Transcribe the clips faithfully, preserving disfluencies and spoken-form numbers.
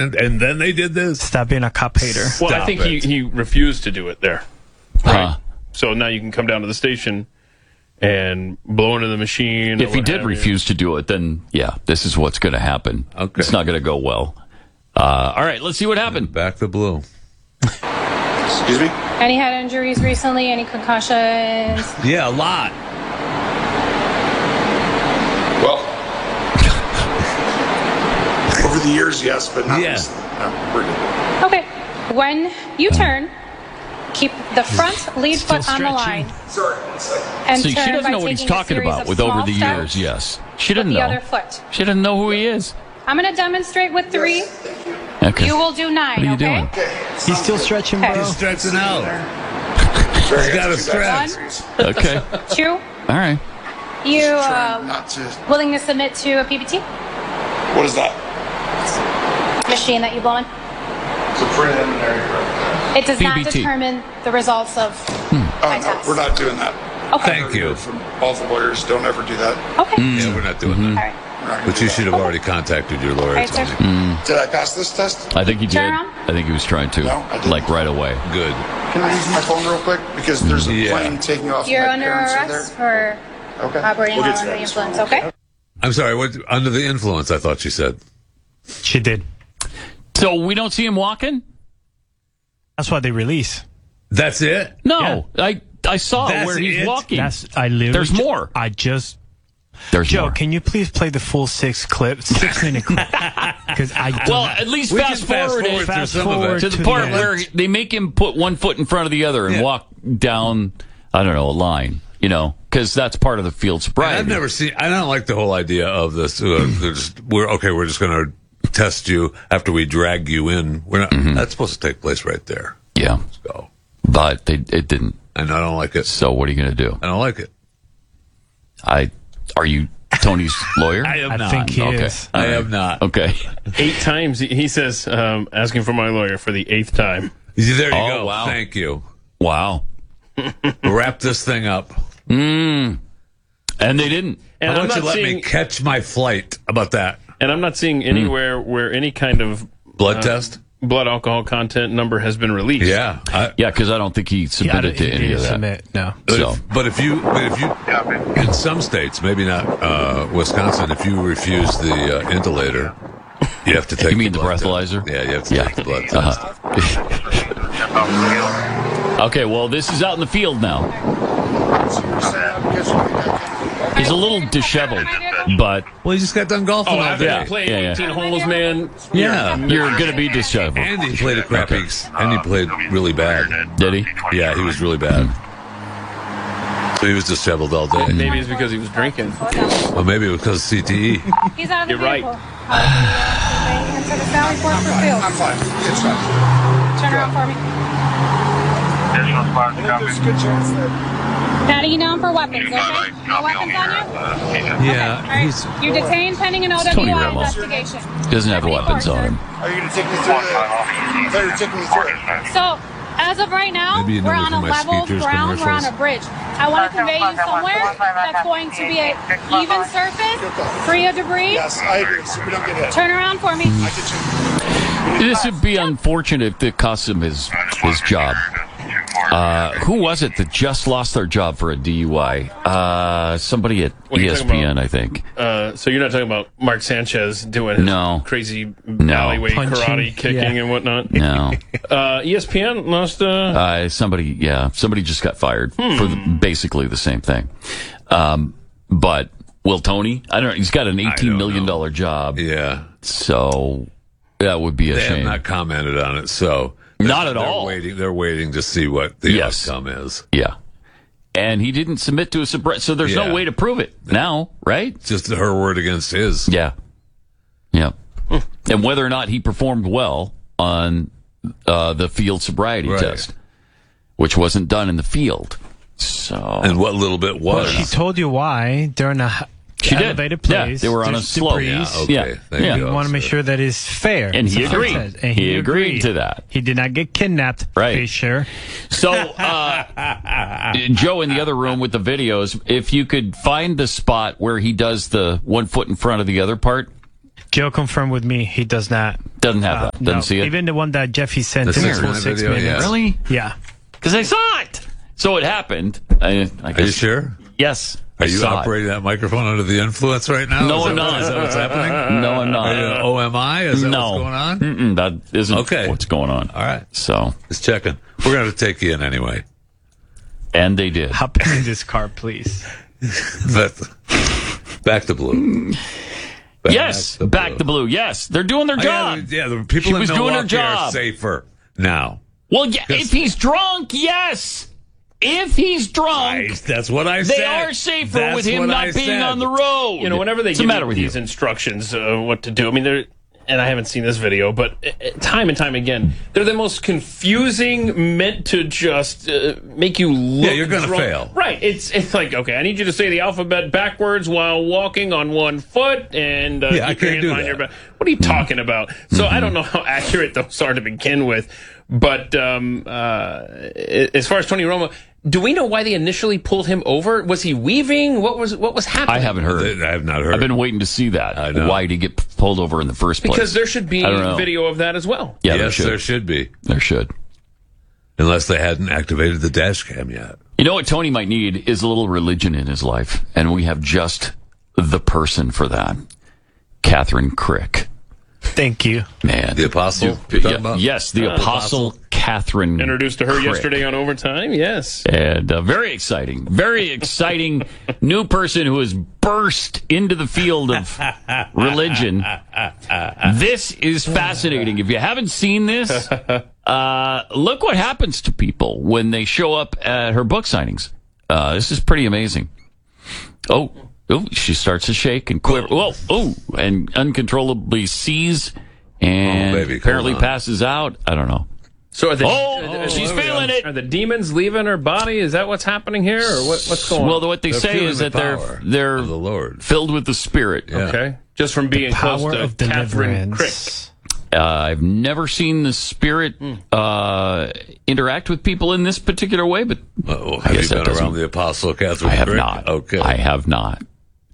and, and then they did this. Stop being a cop hater. Well, Stop I think it. he, he refused to do it there. Right? Huh. So now you can come down to the station and blow into the machine. or If he what did have you. refuse to do it, then, yeah, this is what's going to happen. Okay. It's not going to go well. Uh, all right, let's see what happened. Back the blue. Excuse me? Any head injuries recently? Any concussions? Yeah, a lot. Well, over the years, yes, but not Yeah. recently. No, we're good. Okay. When you turn, keep the front lead foot on the stretching. line. Sorry, one second. And See, turn she doesn't by know what he's taking a talking series about of with over small the steps years, yes. She with didn't the know. other foot. She doesn't know who he is. I'm going to demonstrate with three. Okay. You will do nine, What are you okay? doing? He's still stretching, Okay. bro. He's stretching out. Very He's got to good. stretch. One, Okay. two. All right. You Trying uh, not to. willing to submit to a P B T What is that? machine that you blow in? It's a preliminary drug test. It does P not B T. determine the results of Oh, my no, test. we're not doing that. Okay. Thank you. From all the lawyers, don't ever do that. Okay. Yeah, we're not doing All that. right. We're not gonna But do you that. should have already contacted your lawyer, Right, sir. Tony. Did I pass this test? I think he did. Turn around. I think he was trying to, No, I didn't. like right away. Good. Can I use my phone real quick? Because there's a Yeah. plane taking off. You're my under parents are arrest for there. Okay. operating We'll while get to under that the as well. influence, okay? I'm sorry, what, under the influence, I thought she said. She did. So we don't see him walking? That's why they release. That's it? No. I I saw That's where he's it? walking. That's I literally. There's ju- more. I just There's Joe, more. can you please play the full six clip, six minute clip? Because I do Well, not- at least We can fast fast forward forward it through fast some of it. forward to the to part the where end. they make him put one foot in front of the other and Yeah. walk down, I don't know, a line, you know, because that's part of the field sobriety. I've never seen, I don't like the whole idea of this. Uh, they're just, we're, okay, we're just going to test you after we drag you in. We're not, that's supposed to take place right there. Yeah, Let's go. but they, it didn't. And I don't like it. So what are you going to do? I don't like it. I Are you Tony's lawyer? I am I not. think he Okay. is. I am not. Okay. Eight times, he- he says, um, asking for my lawyer for the eighth time. There you Oh, go. wow. Thank you. Wow. Wrap this thing up. Mm. And they didn't. And Why I'm don't you not let seeing, me catch my flight? How about that? and I'm not seeing anywhere where any kind of Blood uh, test? blood alcohol content number has been released. Yeah. I, Yeah, because I don't think he Yeah, I submitted don't- to he any didn't of that. submit, no. But, So. if, but if you, but if you, in some states, maybe not uh, Wisconsin, if you refuse the uh, inhalator, you have to take. You mean the, the blood test. breathalyzer? Yeah, you have to Yeah. take the blood test. Uh-huh. Okay, well, this is out in the field now. He's a little disheveled, but Well, he just got done golfing Oh, all after day. you play Yeah, yeah. eighteen holes, man. Yeah. you're going to be disheveled. And he played a crappy, and he played really bad. Did he? Yeah, he was really bad. So he was disheveled all day. Maybe it's because he was drinking. Well, maybe it was because of C T E. He's out of the You're right. vehicle. Uh, Into the Sally Port for field. I'm fine. It's fine. Turn around for me. There's a good chance that. Patting you down for weapons, okay? No weapons on you? Yeah, All right. he's. You're detained pending an O W Tony I Romo. investigation. He doesn't have weapons on him. Are you going to take me through the. I thought you were taking me through it. So, as of right now, Maybe you know we're me on from a my level Skeeters ground. We're on commercials. a bridge. I want to convey you somewhere that's going to be an even surface, free of debris. Yes, I agree. So we don't get hit. Turn around for me. I get you. This would be unfortunate if it cost him his, his job. Uh, who was it that just lost their job for a D U I? Uh, somebody at What are E you S talking P N, about? I think. Uh, so you're not talking about Mark Sanchez doing his No. crazy No. alleyway Punching, karate kicking yeah. and whatnot? No. Uh, E S P N lost. Uh, Uh, somebody, yeah, somebody just got fired for the, basically the same thing. Um, but Will Tony, I don't know, he's got an eighteen million dollars job, Yeah, so that would be a they have shame. not commented on it, so Not at they're all. Waiting, they're waiting to see what the Yes. outcome is. Yeah. And he didn't submit to a suppress, so there's Yeah. no way to prove it now, right? It's just her word against his. Yeah. Yeah. And whether or not he performed well on uh, the field sobriety Right. test, which wasn't done in the field. So And what little bit Well, was. she told you why. They're in a h- She did. elevated Yeah, place. they were on a There's slope. debris. Yeah, okay. Yeah. Thank Yeah. you. You want to make sure that it's fair. And he That's what it agreed. says. And He agreed to that. He did not get kidnapped. Right. Fisher. So, uh, Joe in the other room with the videos, if you could find the spot where he does the one foot in front of the other part, Joe confirmed with me he does not. Doesn't have that. Doesn't No. see it. Even the one that Jeffy sent The to me six for minute six video, minutes. yeah. Really? Yeah. Because I saw it. So it happened. I, I Are guess, you sure? Yes. Are I you saw it. operating that microphone under the influence right now? No, is I'm that, not. Is that what's happening? No, I'm Are you not. O M I? Is that No. what's going on? Mm-mm, that isn't Okay. what's going on. All right. So, Just checking. We're going to take you in anyway. and they did. Hop in this car, please. But back to blue. Back Yes, back to blue. Yes, they're doing their Oh, job. yeah, yeah, the people She in was doing her Milwaukee are job. safer now. Well, yeah, if he's drunk, yes. If he's drunk, I, that's what I they said. are safer That's with him what not I being said. on the road. You know, whenever they What's give the matter you with these you? instructions, uh, what to do. I mean, they're, and I haven't seen this video, but uh, time and time again, they're the most confusing, meant to just uh, make you look. Yeah, you're gonna drunk. fail. Right? It's it's like, okay, I need you to say the alphabet backwards while walking on one foot, and uh, Yeah, I keep your can't hands do behind that. your back. What are you talking about? So I don't know how accurate those are to begin with, but um, uh, as far as Tony Romo. Do we know why they initially pulled him over? Was he weaving? What was what was happening? I haven't heard. I have not heard. I've been waiting to see that. I know. Why did he get pulled over in the first place? Because there should be I don't know. video of that as well. Yeah, there yes, should. there should be. There should. Unless they hadn't activated the dash cam yet. You know what Tony might need is a little religion in his life, and we have just the person for that. Catherine Crick. Thank you. Man. The apostle? You- you're talking yeah, about? yes, the apostle Catherine Introduced to her Crick. yesterday on Overtime. Yes. And uh, very exciting, very exciting new person who has burst into the field of religion. This is fascinating. If you haven't seen this, uh, look what happens to people when they show up at her book signings. Uh, this is pretty amazing. Oh, oh, she starts to shake and quiver. Whoa, oh, and uncontrollably sees and Oh, baby, come apparently on. passes out. I don't know. So are the, Oh, are the- she's there we feeling go. it. Are the demons leaving her body? Is that what's happening here, or what, what's going Well, on? what they They're say feeling is the that they're power they're of the Lord. filled with the Spirit. Yeah. Okay, just from being close Power to of Catherine Crick. deliverance. Uh, I've never seen the Spirit uh, interact with people in this particular way, but Oh, I have you guess that been doesn't- around the apostle Catherine I have Crick? not. Okay. I have not.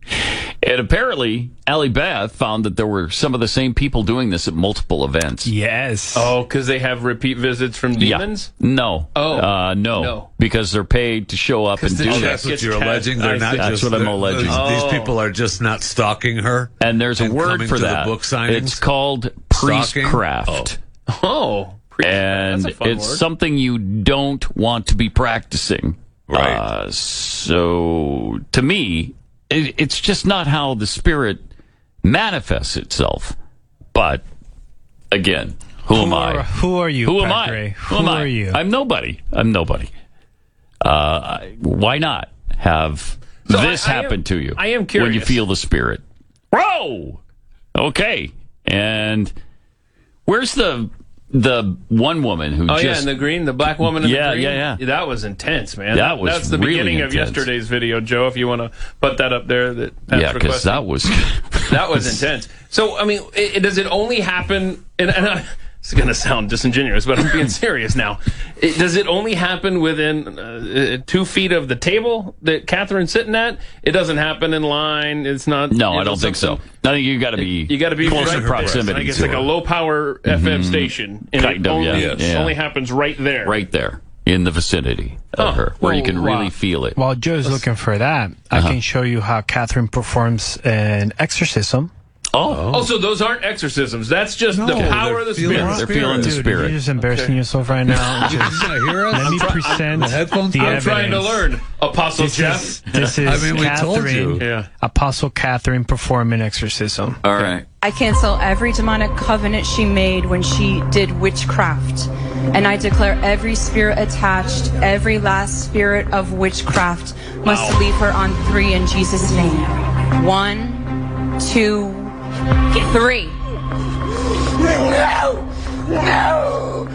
And apparently, Allie Beth found that there were some of the same people doing this at multiple events. Yes. Oh, because they have repeat visits from demons. Yeah. No. Oh. Uh, no. No. Because they're paid to show up and the do Oh, check that. that's what gets you're cast. alleging? They're I not see. That's just, what I'm they're- alleging. These, Oh. these people are just not stalking her. And there's a and word coming for to that. The book signings. It's called Stalking? priestcraft. Oh, And that's a fun it's word. something you don't want to be practicing. Right. Uh, so, to me, it, it's just not how the Spirit manifests itself. But, again, who, am are, I? Who are you, Who am Pat I? Gray? Who, Who am are I? you? I'm nobody. I'm nobody. Uh, why not have So this I- I am- happen to you? I am when you curious. feel the Spirit. Whoa! Okay. And where's the the one woman who Oh just yeah, in the green, the black woman in Yeah, the green. yeah, yeah. That was intense, man. That was That's the really beginning intense. of yesterday's video, Joe. If you want to put that up there, that Pat's yeah, because requesting. that was That was intense. So, I mean, it, it- does it only happen? And, and I, it's going to sound disingenuous, but I'm being serious now. It, does it only happen within uh, two feet of the table that Catherine's sitting at? It doesn't happen in line. It's not. no, you know, I don't think so. something- I think you got to be You got to be close right in there. proximity. I guess to like her. a low power F M station, and Kind it of, only, yeah. it Yeah. only happens right there. right there in the vicinity of Oh, her, where you can Wow. really feel it. While Joe's looking for that, I Uh-huh. can show you how Catherine performs an exorcism. Oh, Oh, so those aren't exorcisms. That's just the No, power they're of the feeling spirit. they're feeling the Dude, Spirit. you're just embarrassing yourself right now. You Just gonna hear us? let me present the headphones the on? I'm evidence. trying to learn, Apostle This Jeff. is, this is I mean, we told Catherine, you. Yeah. Apostle Catherine performing exorcism. all right. I cancel every demonic covenant she made when she did witchcraft. And I declare every spirit attached, every last spirit of witchcraft must leave her on three in Jesus' name. One, two, three. No! No!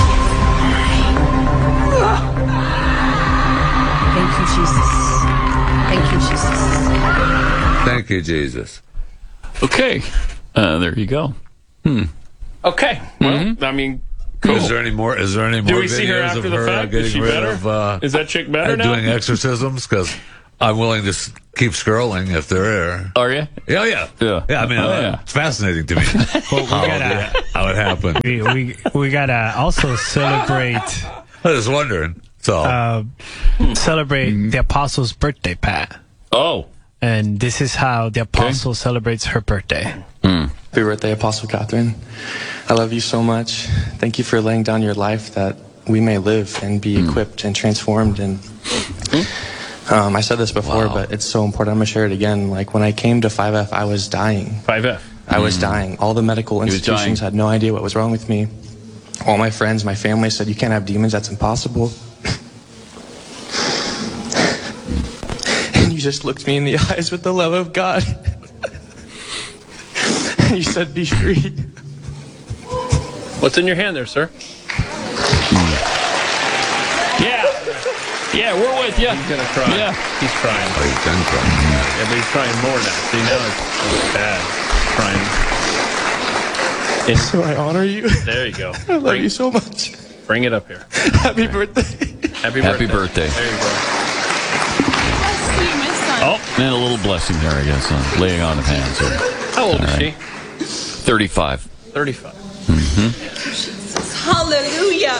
Thank you, Jesus. Thank you, Jesus. Thank you, Jesus. Okay, uh, there you go. Okay. Well, I mean, cool. Is there any more? Is there any more Do we videos see her of after the her uh, fact? Is getting she rid better? of uh, Is that chick better uh, now? doing exorcisms? Because I'm willing to s- keep scrolling if they're there. Are you? Yeah, yeah, Yeah. yeah. I mean, Oh, uh, yeah. it's fascinating to me Well, we how, gotta, it- how it happened. we, we, we gotta also celebrate, I was wondering. So uh, celebrate the apostle's birthday, Pat. Oh. And this is how the apostle celebrates her birthday. Happy birthday, Apostle Catherine. I love you so much. Thank you for laying down your life that we may live and be equipped and transformed. And um, I said this before, Wow. but it's so important. I'm going to share it again. Like when I came to five F, I was dying. five F. I was dying. All the medical was institutions dying. had no idea what was wrong with me. All my friends, my family said, you can't have demons. That's impossible. And you just looked me in the eyes with the love of God. And you said, be free. What's in your hand there, sir? Yeah. Yeah, we're with you. He's gonna cry. Yeah. He's crying. oh, he's done crying. Yeah, but he's crying more now. See, now it's, it's bad. Crying. And So I honor you. there you go. I love Bring, you so much. bring it up here. Happy birthday. Happy birthday. Happy birthday. There you go. Bless you, my son. Oh, and a little blessing there, I guess, on laying on of hands. Here. How old is All she? right. thirty-five. thirty-five. Hallelujah.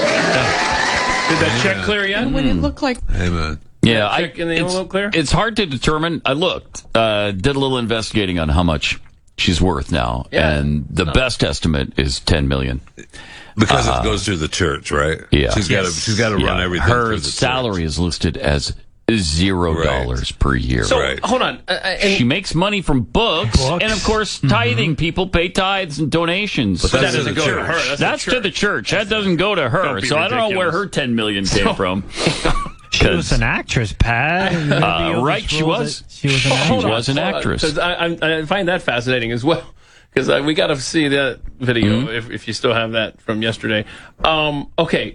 Did that check clear yet? What it look like? Amen. Yeah, I, check in the it's, envelope clear? it's hard to determine. I looked, uh, did a little investigating on how much she's worth now, Yeah. and the best estimate is ten million. Because it goes through the church, right? Yeah, She's got to. She's got to run Yeah. everything. Her through the salary is listed as zero dollars per year. So Right. hold on. Uh, uh, and She makes money from books, Books. and of course, tithing. People pay tithes and donations. But that that's doesn't to the go to church. her. That's, That's the to church. the church. That doesn't go to her. Don't be So I don't know where ridiculous. her ten million came from. She was an actress, Pat. Maybe Uh, all those right, she roles was. that- She was an She actress. was an actress. Because I, I, I find that fascinating as well. Because we got to see that video Mm-hmm. if, if you still have that from yesterday. Um, okay,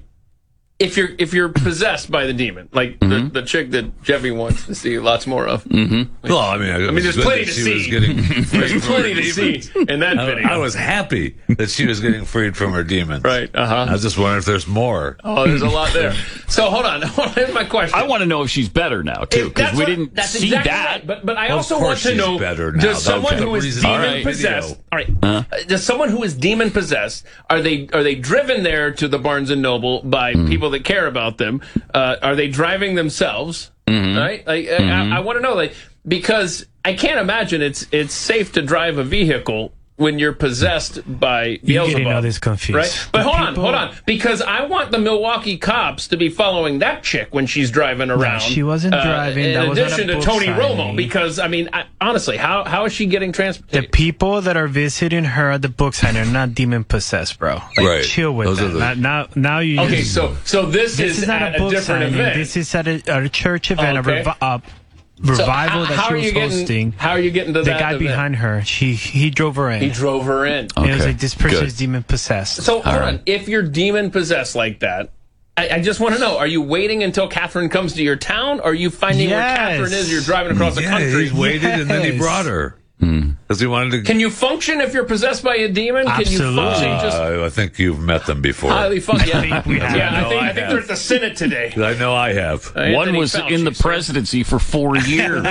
if you're if you're possessed by the demon, like Mm-hmm. the, the chick that Jeffy wants to see lots more of. Well, I mean, I mean, there's plenty to she see. Was getting There's plenty to see in that I, video. I was happy that she was getting freed from her demons. right. Uh I huh. was just wondering if there's more. Oh, there's a lot there. So hold on. Hold on. Here's my question. I want to know if she's better now too, because That's we what- didn't that's see exactly that. right. But but I Well, also of want course to she's know: better now. does someone That's who the is reason demon behind the possessed? video. All right. Uh, does someone who is demon possessed are they are they driven there to the Barnes and Noble by Hmm. people that care about them? Uh, are they driving themselves? Mm-hmm. Right. Like, I, I want to know, like, because I can't imagine it's it's safe to drive a vehicle when you're possessed by You're Beelzebub. getting all this confused. Right? But The hold on, people- hold on. Because I want the Milwaukee cops to be following that chick when she's driving around. she wasn't Uh, driving. In That was on a addition to book Tony signing. Romo. Because, I mean, I, honestly, how how is she getting The transported? people that are visiting her at the book sign are not demon possessed, bro. Like, Right. chill with Those are that. the- Now, now, now you. Okay, so so this, this is, is not at a book different signing. event. This is at a, at a church event, Okay. a, revi- a So revival how, that how she are was you getting, hosting. How are you getting to The that guy event? behind her, she he drove her in. He drove her in. And it was Okay, like, this person good. is demon possessed. So hold right. on. If you're demon possessed like that, I, I just want to know: are you waiting until Catherine comes to your town? Or are you finding where Yes. Catherine is? You're driving across the Yeah, country. he waited and then he Yes. brought her because he wanted to. Can you function if you're possessed by a demon? Can you Absolutely. function just Uh, I think you've met them before. highly function? Yeah, think we have. yeah I No, think, I I think have. they're at the Senate today. I know I have. One Anthony was Fauci, in the sir. presidency for four years.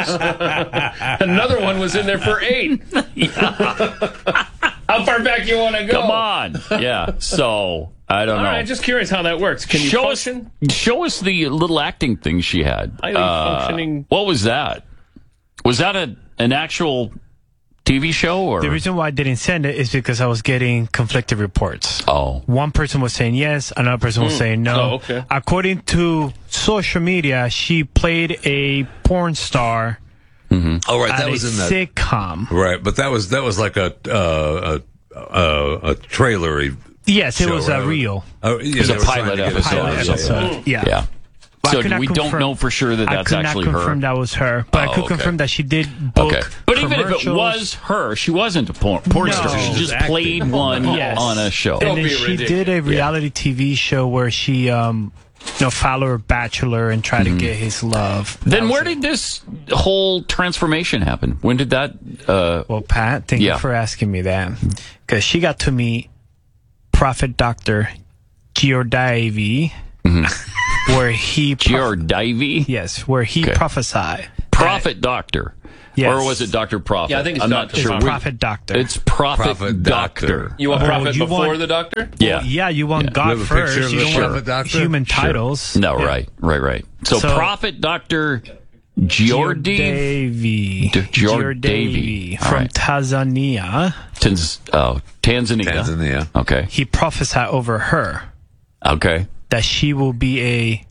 Another one was in there for eight. How far back you want to go? Come on, yeah. So I don't All know. right, just curious how that works. Can you show function? us, show us the little acting thing she had. Highly functioning- What was that? Was that a an actual T V show or? The reason why I didn't send it is because I was getting conflicted reports. Oh, One person was saying yes, another person was saying no. Oh, okay. According to social media, she played a porn star Oh, right, at that a was in that. sitcom. Right, but that was that was like a uh, a, a, a trailery. Yes, it show, was a right? real Oh, yeah, was they a were trying pilot to get episode it pilot or out. something. episode. Yeah. yeah. But I So could not we don't confirm- know for sure that I that's could not actually confirm her. that was her, but Oh, I could okay. confirm that she did book Okay, but even if it commercials. was her, she wasn't a porn, porn No. star. She She was just acting. played one Yes. on a show. Don't and then be she ridiculous. did a reality T V show where she, um, you know, followed her bachelor and tried to get his love. That Then was where it. did this whole transformation happen? When did that? Uh, Well, Pat, thank Yeah. you for asking me that, because she got to meet Prophet Doctor Giordaivi. where he George Davy? yes, where he Okay. prophesied. Prophet Doctor. Yes. Or was it Doctor Prophet? Yeah, I think it's I'm Doctor not sure. Prophet. Prophet Doctor. It's Prophet, Prophet Doctor. Doctor. You want Oh, prophet you before want- the doctor? Yeah. yeah, you want Yeah. God You have a picture first. of You the don't want Prophet Doctor? human Sure. titles. No, right, right, right. So, So- Prophet Doctor Geordie Davy. George Davy. All from right. Tanzania. Tanz- oh, Tanzania. Tanzania. Okay. He prophesied over her Okay. that she will be a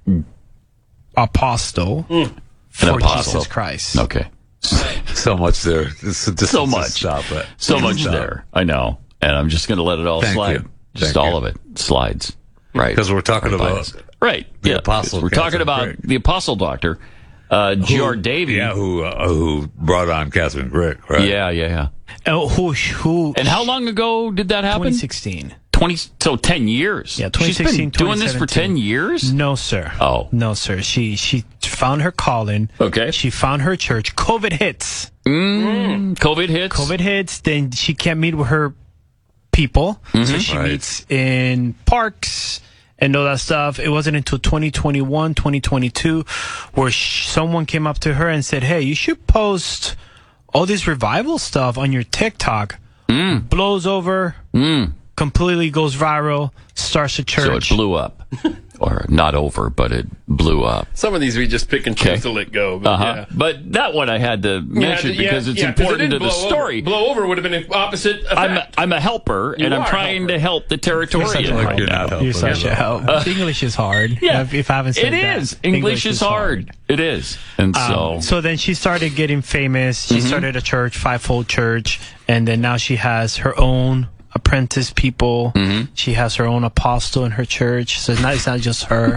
apostle Mm. for An apostle. Jesus Christ. Okay. So much there. This, this, So this- much. Stop it. So much Stop. there. I know. And I'm just going to let it all Thank slide. you. Just Thank all you. of it slides. Right. Because we're talking Right by about us. Right. the yeah. Apostle We're talking Catherine about Crick. the Apostle Doctor, uh, George Davy. Yeah, who uh, who brought on Catherine Crick, right? Yeah, yeah, yeah. Oh, who, who, And how long ago did that happen? twenty sixteen. twenty So ten years. Yeah, She's been twenty sixteen, doing this for ten years. No, sir. Oh. No, sir. She she found her calling. Okay. She found her church. COVID hits. Mm. COVID hits. COVID hits. Then she can't meet with her people. So she Right. meets in parks and all that stuff. It wasn't until twenty twenty-one, twenty twenty-two where sh- someone came up to her and said, hey, you should post all this revival stuff on your TikTok. Mm. Blows over. Mm. Completely goes viral. Starts a church. So it blew up. Or not over, but it blew up. Some of these we just pick and choose Okay. to let go. But Uh-huh. yeah. But that one I had to mention You had to- yeah, because it's yeah, 'cause it important to didn't the blow story. Over. Blow over would have been an opposite effect. I'm a, I'm a helper, You and I'm are a trying helper. to help the Territorian. You're such a Like help. you're not helping. You're such a help. English is hard. Yeah. If, if I haven't said It that. is. English, is hard. It is. And so, Um, so then she started getting famous. She started a church, Fivefold Church, and then now she has her own apprentice people. She has her own apostle in her church. So now it's not just her.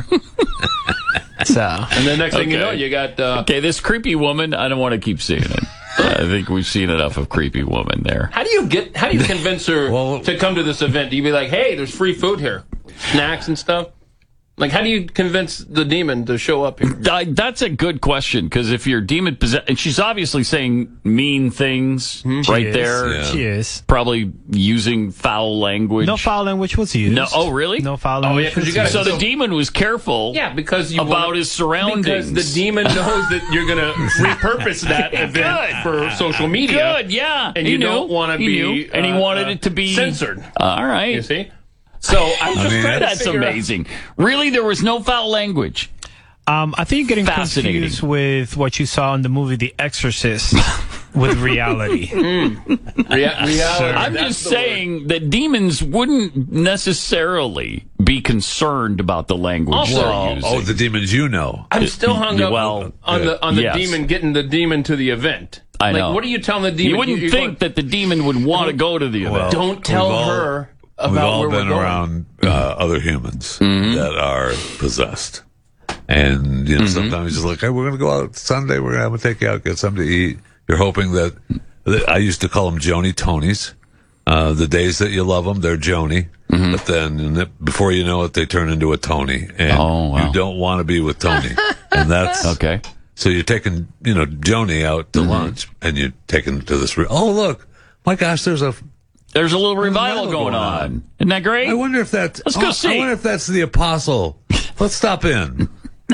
so and then next thing you Okay. know, you got uh, okay, this creepy woman, I don't want to keep seeing it. I think we've seen enough of creepy woman there. How do you get? How do you convince her Well- to come to this event? Do you be like, "Hey, there's free food here, snacks and stuff"? Like, how do you convince the demon to show up here? I, that's a good question because if you're demon possessed, and she's obviously saying mean things right is. there, Yeah. she is. probably using foul language. No foul language was used. No, oh, really? No foul Oh, yeah, language 'cause you was gotta- used. So the demon was careful. Yeah, because you About wanna- his surroundings. Because the demon knows that you're going to repurpose that event Good. for social media. Good, yeah. And He you knew. don't want to He be, knew. and he uh, wanted uh, it to be censored. All right. You see. So I'm just mean, trying to That's figure out- amazing. Really, there was no foul language. Um, I think you're getting Fascinating. confused with what you saw in the movie The Exorcist with reality. Rea- reality. I'm That's just the saying that demons wouldn't necessarily be concerned about the language Also- they're using. Oh, the demons you know. I'm still hung up Well, on the on the yes. demon getting the demon to the event. I like, know. What are you telling the demon? you wouldn't you're think going- that the demon would want to go to the event. Well, Don't tell we've all- her about We've all where been we're going. around uh, other humans Mm-hmm. that are possessed. And, you know, Mm-hmm. sometimes it's like, hey, we're going to go out Sunday. We're going to take you out, get something to eat. You're hoping that, that I used to call them Joni Tonys. Uh, the days that you love them, they're Joni. Mm-hmm. But then and it- before you know it, they turn into a Tony. And Oh, wow. you don't want to be with Tony. And that's, Okay. so you're taking, you know, Joni out Mm-hmm. to lunch and you're taking to this, re- oh, look, my gosh, there's a, There's a little revival revival going going on. on. Isn't that great? I wonder if that's. Let's go oh, see. I wonder if that's the apostle. Let's stop in.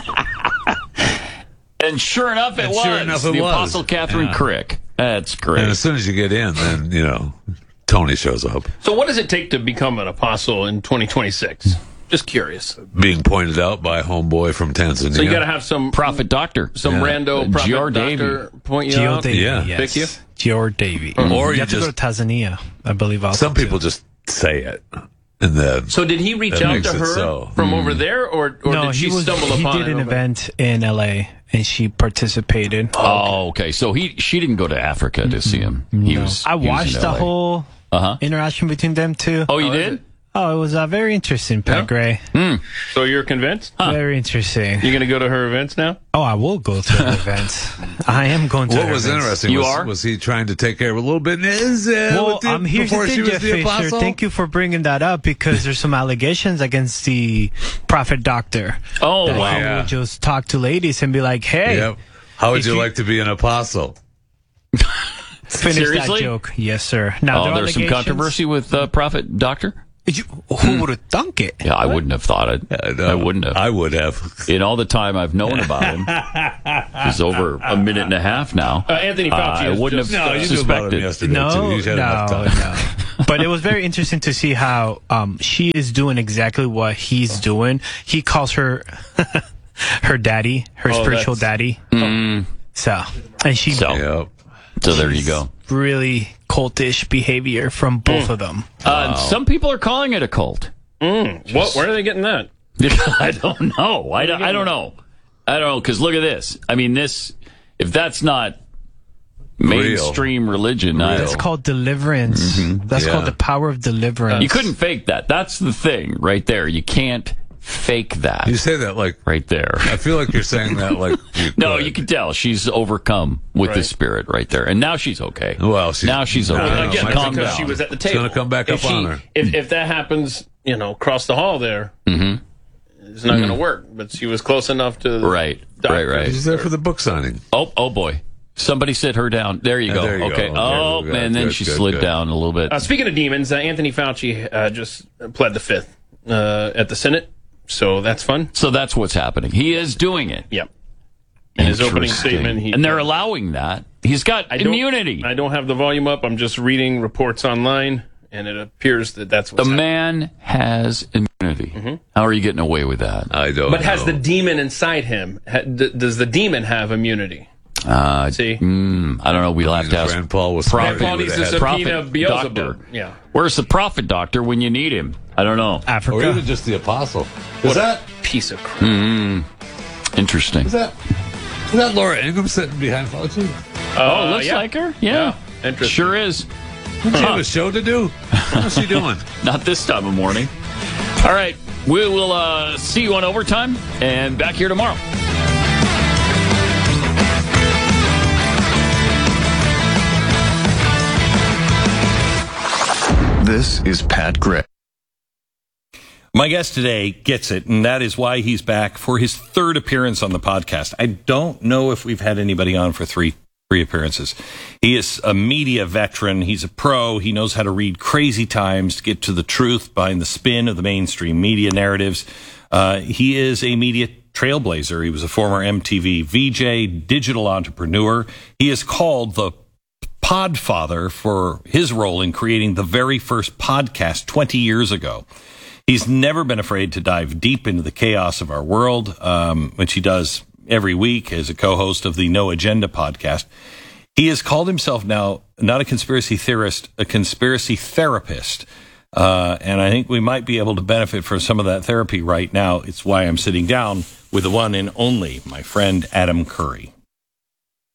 And sure enough, it And was. sure enough it the was. Apostle Catherine Yeah. Crick. That's great. And as soon as you get in, then you know Tony shows up, So what does it take to become an apostle in twenty twenty-six? Just curious. being pointed out by a homeboy from Tanzania. So you got to have some Prophet Doctor. some Yeah. rando Uh, prophet George doctor point you Geo out. Davy, Yeah. yes. Pick you? Geo Davy. Or you you have to go just- to Tanzania, I believe. Also Some people just say it, and then So did he reach That out makes to it her so. from over there, or, or no, did she he was. stumble He upon did it an over- event in L A and she participated. Oh, okay. So he she didn't go to Africa to see him. He No. was. I he was watched in the L A. whole Uh-huh. interaction between them two. Oh, you Oh, is did? it? Oh, it was uh, very interesting, Pat Yeah? Gray. So you're convinced? Very interesting. You're going to go to her events now? Oh, I will go to the event. I am going to what the was events. interesting You was, are? was he trying to take care of a little bit? Is it Well, with the, um, here's before the she thing, was Jeff the Fisher. apostle? Thank you for bringing that up because there's some allegations against the prophet doctor. Oh, that wow. he Yeah. would just talk to ladies and be like, "Hey, Yep. How would if you you- like to be an apostle? finish Seriously? that joke." Yes, sir. Now, Oh, there are there's some allegations- controversy with uh, Prophet Doctor? You, who would have thunk it? Yeah, I wouldn't have thought it. I, know. I wouldn't have. I would have. In all the time I've known about him, it's over a minute and a half now. Uh, Anthony Fauci I is wouldn't just, have No, you knew about suspected. him yesterday, No, too. He's had enough no, time. no. But it was very interesting to see how um, she is doing exactly what he's doing. He calls her her daddy, her Oh, spiritual that's- daddy. Mm. So, and she So, Yep. so there you go. really cultish behavior from both of them. Uh, Some people are calling it a cult. what? Where are they getting that? I don't know. I don't, I don't know. I don't know, because look at this. I mean, this, if that's not mainstream religion, I, That's called deliverance. That's Yeah. called the power of deliverance. you couldn't fake that. That's the thing right there. You can't fake that You say that like, right there. I feel like you're saying that like you No, could. you can tell she's overcome with the Right. spirit right there, and now she's okay. Well, she's- now she's No, okay. no, no, Again, Mike, that's calm because down. she was at the It's table. gonna come back if up she, on her. If, if that happens, you know, across the hall there, it's not going to work. But she was close enough to the Right, doctor. right, right. She's there for the book signing. Oh, oh boy. Somebody sit her down. There you Yeah, go. there you okay. go. Oh, Okay, man, then good, she good, slid good. down a little bit. Uh, speaking of demons, uh, Anthony Fauci uh, just pled the fifth uh, at the Senate, so that's fun. So that's what's happening. He is doing it. Yep. In his opening Interesting. statement, he and they're allowing that. He's got I don't- immunity. I don't have the volume up. I'm just reading reports online, and it appears that that's The what's happening. man has immunity. How are you getting away with that? I don't But know. has the demon inside him? Ha- d- does the demon have immunity? Uh, See, mm, I don't know. We'll have to ask Rand Paul was Prophet- smart. He Paul needs would've to had- subpoena Prophet Beelzebub. doctor. Yeah. Where's the prophet doctor when you need him? I don't know. Africa. Or even just the apostle. Is that Piece of crap. Interesting. is that is that Laura Ingraham sitting behind Fauci? Oh, looks yeah. like her. Yeah, Yeah. Interesting. sure is. Does she have a show to do? What's she doing? Not this time of morning. All right, we will uh, see you on overtime and back here tomorrow. This is Pat Gray. My guest today gets it, and that is why he's back for his third appearance on the podcast. I don't know if we've had anybody on for three three appearances. He is a media veteran. He's a pro. He knows how to read crazy times to get to the truth behind the spin of the mainstream media narratives. Uh, he is a media trailblazer. He was a former M T V V J, digital entrepreneur. He is called the Podfather for his role in creating the very first podcast twenty years ago. He's never been afraid to dive deep into the chaos of our world, um, which he does every week as a co-host of the No Agenda podcast. He has called himself now not a conspiracy theorist, a conspiracy therapist. Uh, and I think we might be able to benefit from some of that therapy right now. It's why I'm sitting down with the one and only, my friend Adam Curry.